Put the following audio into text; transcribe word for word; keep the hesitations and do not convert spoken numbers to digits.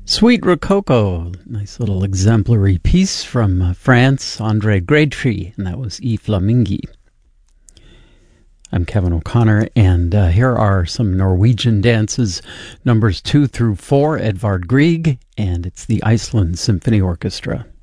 Sweet Rococo, nice little exemplary piece from uh, France, Andre Greatry, and that was E Flamingi. I'm Kevin O'Connor, and uh, here are some Norwegian dances, numbers two through four, Edvard Grieg, and it's the Iceland Symphony Orchestra.